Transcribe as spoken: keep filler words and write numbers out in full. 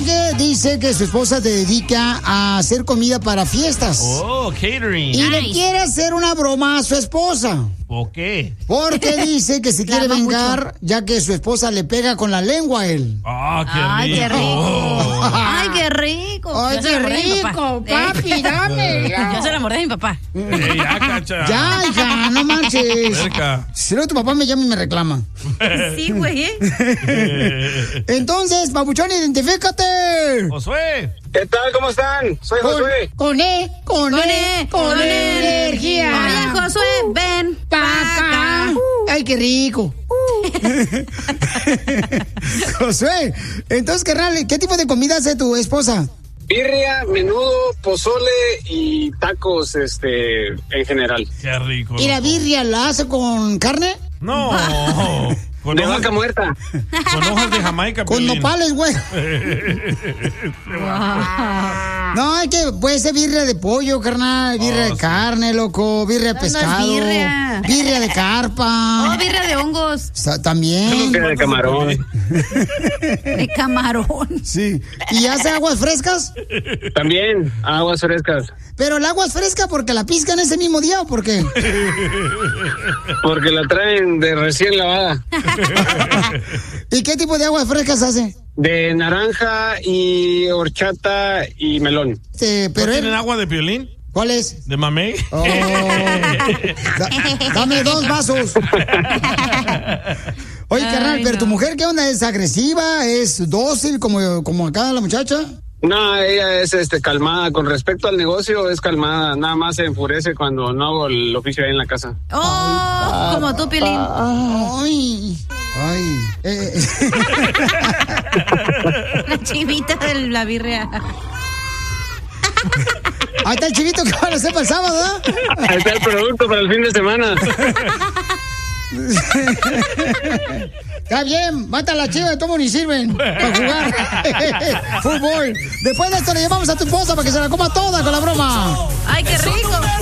que dice que su esposa se dedica a hacer comida para fiestas. Oh, catering. Y nice. le quiere hacer una broma a su esposa. ¿Por qué? Porque dice que se quiere vengar, mucho. ya que su esposa le pega con la lengua a él. Ah, qué Ay, rico. qué rico. Ay, qué rico. Ay, qué rico, papi, dame. Yo se la mordé a mi papá. Hey, ya, cacha. Ya, hija, no manches. Cerca. Si no, tu papá me llama y me reclama. Sí, güey, ¿eh? Entonces, papuchón, identifícate. Josué. ¿Qué tal? ¿Cómo están? Soy con, Josué. Con E, con, con E, E, con, con E, energía. Oye, Josué, ven pa' acá. Uh. Ay, qué rico. Uh. Josué, entonces, carnal, ¿qué tipo de comida hace tu esposa? Birria, menudo, pozole y tacos, este, en general. Qué rico. ¿Y la birria la hace con carne? No. Con de vaca muerta. Con hojas de Jamaica. Con Piolín. nopales, güey. No, es que puede ser birria de pollo, carnal, birria oh, de sí. carne, loco, birria de pescado. No es birria. Birria de carpa. Oh, birria de hongos. O sea, también. Birria de camarón. De camarón. Sí. ¿Y hace aguas frescas? También, aguas frescas. ¿Pero el agua es fresca porque la piscan ese mismo día o por qué? Porque la traen de recién lavada. ¿Y qué tipo de aguas frescas hace? De naranja y horchata y melón. Sí, pero ¿No él... tienen agua de Piolín? ¿Cuál es? ¿De mamey? Oh. Da, dame dos vasos. Oye, Ay, carnal, no. pero tu mujer, ¿qué onda? ¿Es agresiva? ¿Es dócil como, como acá la muchacha? No, ella es este calmada. Con respecto al negocio, es calmada. Nada más se enfurece cuando no hago el oficio ahí en la casa. Oh, Ay, como tú, Piolín. Ay, ay. Eh. La chivita de la birria. Ahí está el chivito que van a hacer para el sábado, ¿eh? Ahí está el producto para el fin de semana. Está bien, mata a la chiva, tomo ni sirven para jugar fútbol. Después de esto le llevamos a tu esposa para que se la coma toda con la broma. ¡Ay, qué rico!